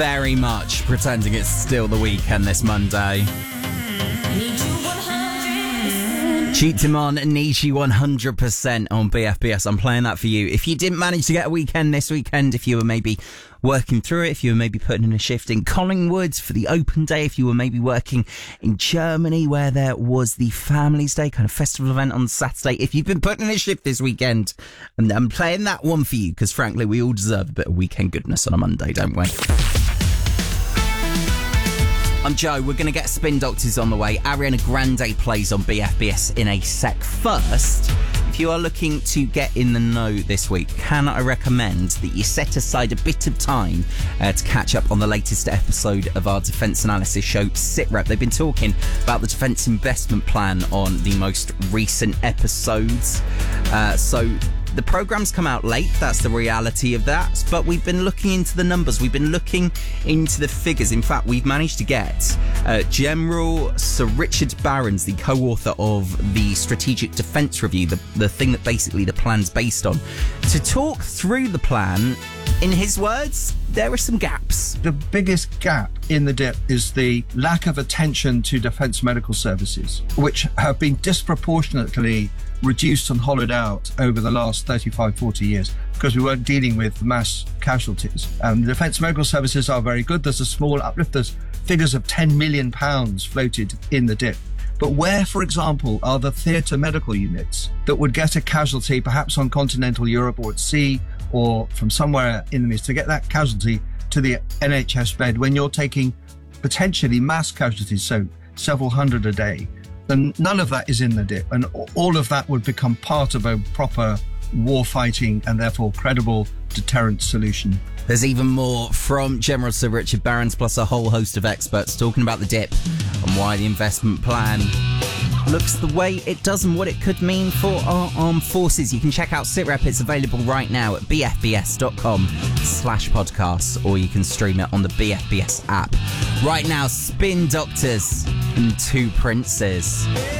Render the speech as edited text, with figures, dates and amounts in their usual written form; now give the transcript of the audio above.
very much pretending it's still the weekend this Monday. Cheatimon Need You 100% on BFBS. I'm playing that for you. If you didn't manage to get a weekend this weekend, if you were maybe working through it, if you were maybe putting in a shift in Collingwood for the open day, if you were maybe working in Germany where there was the Families Day kind of festival event on Saturday, if you've been putting in a shift this weekend, and I'm playing that one for you because frankly we all deserve a bit of weekend goodness on a Monday, don't we? I'm Joe. We're going to get Spin Doctors on the way. Ariana Grande plays on BFBS in a sec. First, if you are looking to get in the know this week, can I recommend that you set aside a bit of time to catch up on the latest episode of our defence analysis show, SITREP. They've been talking about the defence investment plan on the most recent episodes. So the program's come out late, that's the reality of that, but we've been looking into the numbers, we've been looking into the figures. In fact, we've managed to get General Sir Richard Barrons, the co-author of the Strategic Defence Review, the thing that basically the plan's based on, to talk through the plan. In his words, there are some gaps. The biggest gap in the DIP is the lack of attention to defence medical services, which have been disproportionately reduced and hollowed out over the last 35, 40 years because we weren't dealing with mass casualties. The defence medical services are very good. There's a small uplift. There's figures of £10 million floated in the DIP. But where, for example, are the theatre medical units that would get a casualty perhaps on continental Europe or at sea or from somewhere in the midst to get that casualty to the NHS bed when you're taking potentially mass casualties, so several hundred a day? Then none of that is in the DIP, and all of that would become part of a proper war fighting and therefore credible deterrent solution. There's even more from General Sir Richard Barrons, plus a whole host of experts talking about the DIP and why the investment plan looks the way it does and what it could mean for our armed forces. You can check out SITREP. It's available right now at bfbs.com/podcasts, or you can stream it on the BFBS app. Right now, Spin Doctors and Two Princes.